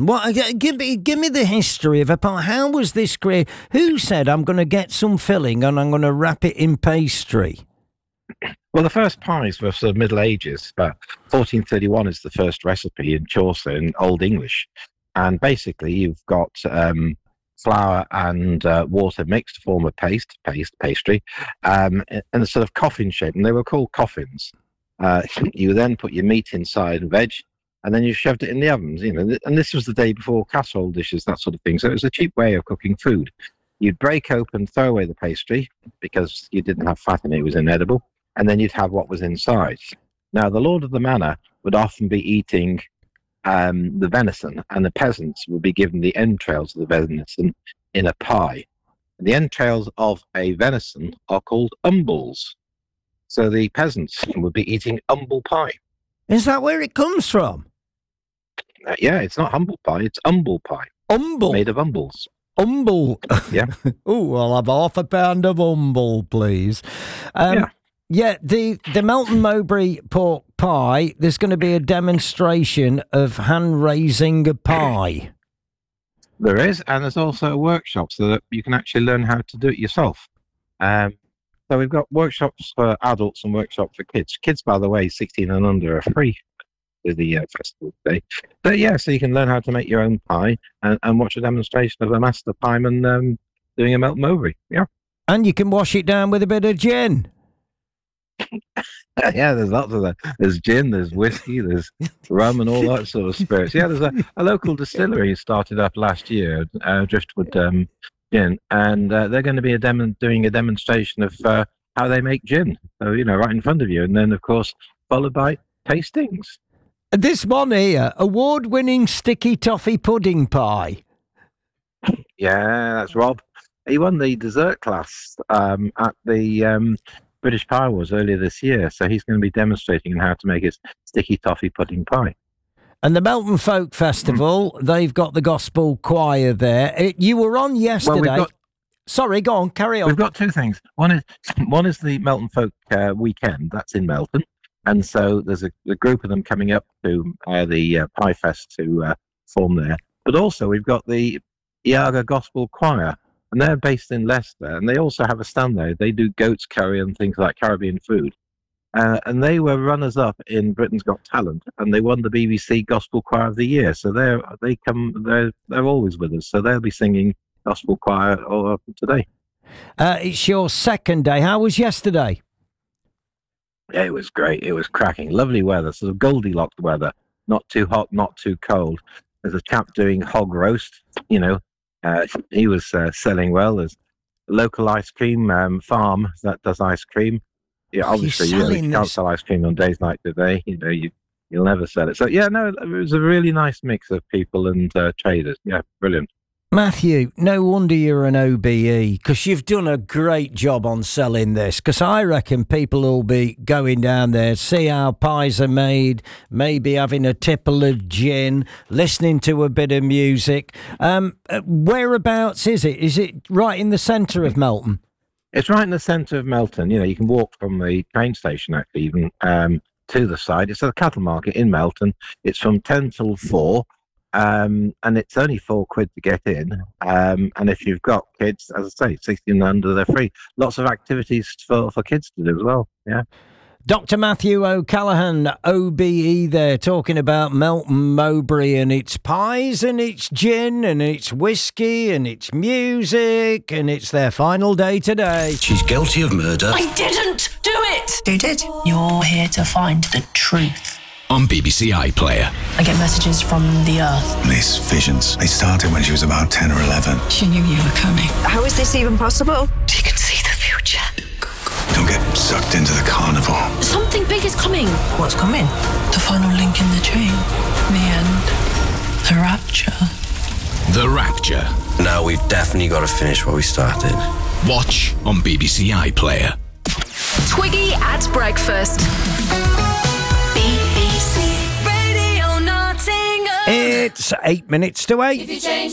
then. Give me the history of a pie. How was this created? Who said, I'm going to get some filling and I'm going to wrap it in pastry? Well, the first pies were sort of Middle Ages, but 1431 is the first recipe in Chaucer in Old English. And basically, you've got flour and water mixed to form a pastry, in a sort of coffin shape, and they were called coffins. You then put your meat inside, veg, and then you shoved it in the ovens. And this was the day before casserole dishes, that sort of thing. So it was a cheap way of cooking food. You'd break open, throw away the pastry because you didn't have fat in it; it was inedible, and then you'd have what was inside. Now, the lord of the manor would often be eating the venison, and the peasants would be given the entrails of the venison in a pie. The entrails of a venison are called umbles. So the peasants would be eating umble pie. Is that where it comes from? Yeah, it's not humble pie, it's umble pie. Umble? Made of umbles. Umble? Yeah. Oh, I'll have half a pound of umble, please. Yeah, the Melton Mowbray pork pie, there's going to be a demonstration of hand-raising a pie. There is, and there's also a workshop so that you can actually learn how to do it yourself. So we've got workshops for adults and workshops for kids. Kids, by the way, 16 and under are free to the festival today. But yeah, so you can learn how to make your own pie and watch a demonstration of a master pieman doing a Melton Mowbray. Yeah. And you can wash it down with a bit of gin. Yeah, there's lots of that. There's gin, there's whiskey, there's rum and all that sort of spirits. Yeah, there's a local distillery started up last year, Driftwood Gin, and they're going to be doing a demonstration of how they make gin. So, right in front of you. And then, of course, followed by tastings. This one here, award-winning sticky toffee pudding pie. Yeah, that's Rob. He won the dessert class at the British Pie Awards earlier this year, so he's going to be demonstrating how to make his sticky toffee pudding pie. And the Melton Folk Festival, they've got the gospel choir there. You were on yesterday. Sorry, go on, carry on. We've got two things. One is the Melton Folk weekend. That's in Melton, and so there's a group of them coming up to the Pie Fest to form there. But also we've got the Iaga Gospel Choir. And they're based in Leicester, and they also have a stand there. They do goat's curry and things like Caribbean food. And they were runners-up in Britain's Got Talent, and they won the BBC Gospel Choir of the Year. So they're always with us. So they'll be singing gospel choir all today. It's your second day. How was yesterday? Yeah, it was great. It was cracking. Lovely weather, sort of Goldilocks weather. Not too hot, not too cold. There's a chap doing hog roast, he was selling well. There's a local ice cream farm that does ice cream. Yeah, obviously, you can't sell ice cream on days like today. You'll never sell it. So, yeah, no, it was a really nice mix of people and traders. Yeah, brilliant. Matthew, no wonder you're an OBE, because you've done a great job on selling this, because I reckon people will be going down there, see how pies are made, maybe having a tipple of gin, listening to a bit of music. Whereabouts is it? Is it right in the centre of Melton? It's right in the centre of Melton. You can walk from the train station, actually, even to the side. It's at the cattle market in Melton. It's from 10 till 4. And it's only £4 to get in. And if you've got kids, as I say, 16 and under, they're free. Lots of activities for kids to do as well. Yeah. Dr. Matthew O'Callaghan, OBE there, talking about Melton Mowbray and its pies and its gin and its whiskey and its music, and it's their final day today. She's guilty of murder. I didn't do it! Who did? You're here to find the truth. On BBC iPlayer. I get messages from the Earth. These visions, they started when she was about 10 or 11. She knew you were coming. How is this even possible? She can see the future. Don't get sucked into the carnival. Something big is coming. What's coming? The final link in the chain. The end. The rapture. The Rapture. Now we've definitely got to finish what we started. Watch on BBC iPlayer. Twiggy at breakfast. BBC Radio Nottingham. It's 8 minutes to 8. If you change